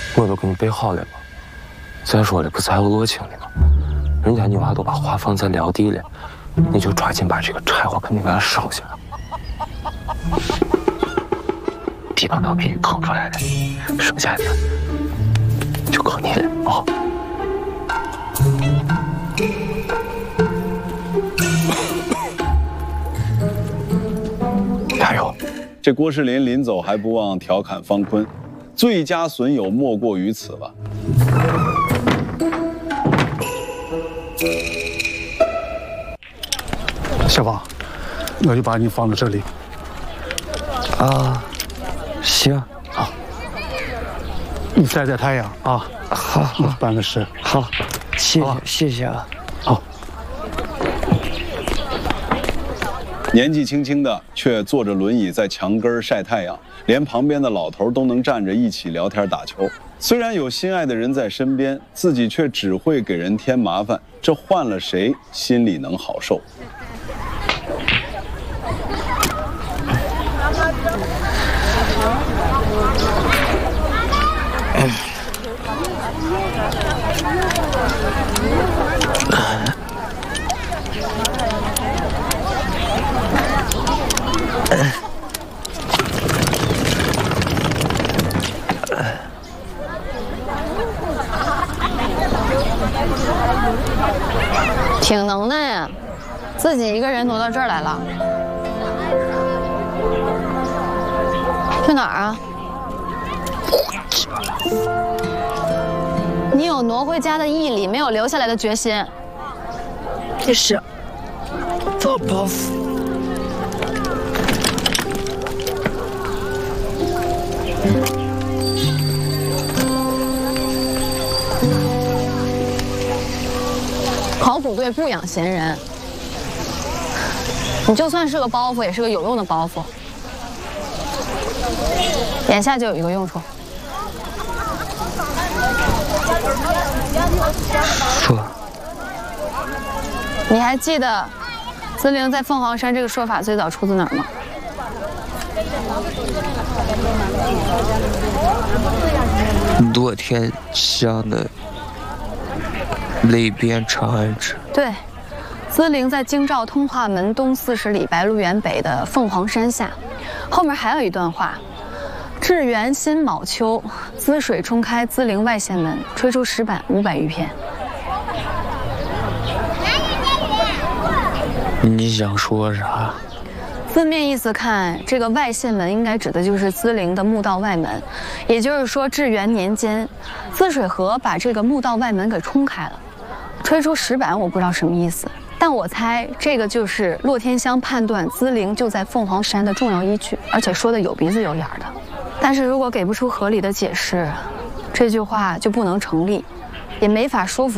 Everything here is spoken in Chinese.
我都给你备好了吧。再说了，不是还有乐清的吗？人家女娃都把话放在撂地了，你就抓紧把这个柴火肯定给它烧下来。地方都给你腾出来了，剩下的就靠你了啊！加油！ 这郭士林临走还不忘调侃方坤：“最佳损友莫过于此吧。” 小宝，我就把你放在这里。 啊，行， 好。你晒晒太阳啊。 好， 办个事。 好，谢谢啊。 好。 年纪轻轻的，却坐着轮椅在墙根晒太阳，连旁边的老头都能站着一起聊天打球。虽然有心爱的人在身边，自己却只会给人添麻烦，这换了谁心里能好受？ 挺能耐呀，自己一个人挪到这儿来了。去哪儿啊？你有挪回家的毅力，没有留下来的决心。 这是大包袱。 考古队不养闲人，你就算是个包袱，也是个有用的包袱。眼下就有一个用处。 说， 你还记得资灵在凤凰山这个说法最早出自哪儿吗？ 洛天乡的雷边长安之。 对，资灵在京兆通化门东40里白鹿原北的凤凰山下，后面还有一段话：至元辛卯秋，滋水冲开资灵外县门，吹出石板500余片。 你想说啥？ 字面意思看，这个外县门应该指的就是资灵的墓道外门，也就是说，至元年间，滋水河把这个墓道外门给冲开了，吹出石板，我不知道什么意思，但我猜这个就是洛天香判断资灵就在凤凰山的重要依据，而且说的有鼻子有眼的。但是如果给不出合理的解释，这句话就不能成立，也没法说服